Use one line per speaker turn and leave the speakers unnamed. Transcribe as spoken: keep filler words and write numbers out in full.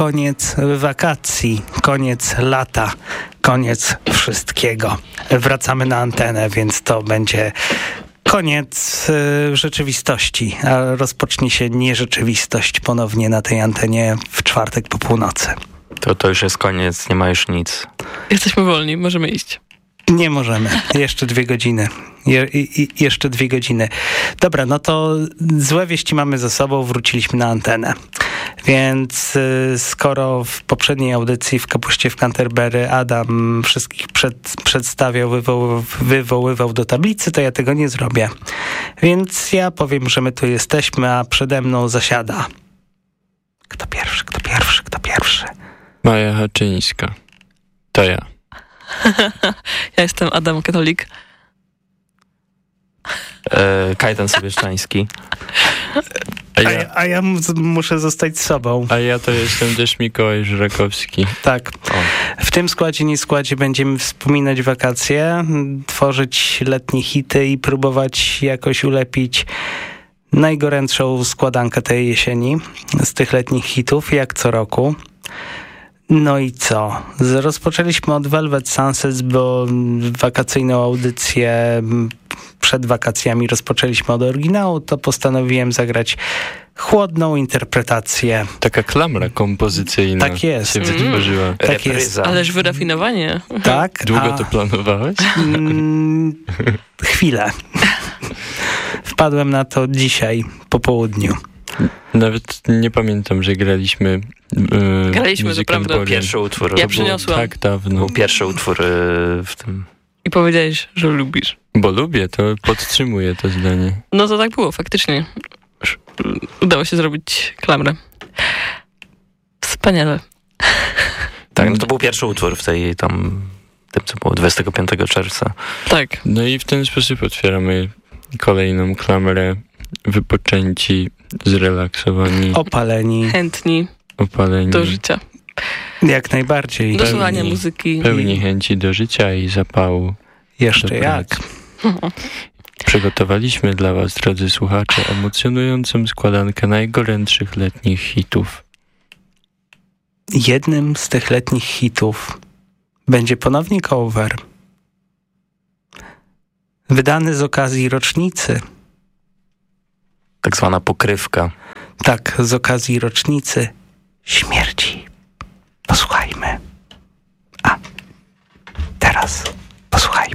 koniec wakacji, koniec lata, koniec wszystkiego. Wracamy na antenę, więc to będzie koniec y, rzeczywistości, a rozpocznie się nierzeczywistość ponownie na tej antenie w czwartek po północy.
To, to już jest koniec, nie ma już nic.
Jesteśmy wolni, możemy iść.
Nie możemy. Jeszcze dwie godziny. Je, i, jeszcze dwie godziny. Dobra, no to złe wieści mamy za sobą, wróciliśmy na antenę. Więc y, skoro w poprzedniej audycji w Kapuście w Canterbury Adam wszystkich przed, przedstawiał, wywoł, wywoływał do tablicy, to ja tego nie zrobię. Więc ja powiem, że my tu jesteśmy, a przede mną zasiada. Kto pierwszy, kto pierwszy, kto pierwszy?
Maja Haczyńska. To ja.
Ja jestem Adam Katolik.
E, Kajtan Sobieszczański.
A
A
ja,
ja, a ja m- muszę zostać sobą.
a ja to jestem też Mikołaj Żurakowski.
Tak. W tym składzie, nie składzie będziemy wspominać wakacje, tworzyć letnie hity i próbować jakoś ulepić najgorętszą składankę tej jesieni z tych letnich hitów, jak co roku. No i co? Z- Rozpoczęliśmy od Velvet Sunsets, bo wakacyjną audycję przed wakacjami rozpoczęliśmy od oryginału, to postanowiłem zagrać chłodną interpretację.
Taka klamra kompozycyjna
Tak jest.
się wytworzyła.
Tak jest.
Ależ wyrafinowanie.
Tak?
Długo
a-
to planowałeś?
Mm, chwilę. Wpadłem na to dzisiaj po południu.
Nawet nie pamiętam, że graliśmy yy,
Graliśmy, to
Music
prawda.
and Boogie.
Pierwszy utwór.
Ja
to był,
przyniosłam.
Tak dawno.
był pierwszy utwór y, w tym.
I powiedziałeś, że lubisz.
Bo lubię, to podtrzymuję to zdanie.
No to tak było, faktycznie. Udało się zrobić klamrę. Wspaniale.
Tak, no to był pierwszy utwór w tej tam, tym co było dwudziestego piątego czerwca.
Tak.
No i w ten sposób otwieramy kolejną klamrę. Wypoczęci, zrelaksowani,
Opaleni.
Chętni
opaleni,
do życia.
Jak najbardziej.
Do słuchania
Pełni-
muzyki.
pełni chęci do życia i zapału.
Jeszcze
do
jak.
pracy. Przygotowaliśmy dla was, drodzy słuchacze, emocjonującą składankę najgorętszych letnich hitów.
Jednym z tych letnich hitów będzie ponownie cover. Wydany z okazji rocznicy.
Tak zwana pokrywka.
Tak, z okazji rocznicy śmierci. Posłuchajmy. A, teraz posłuchajmy.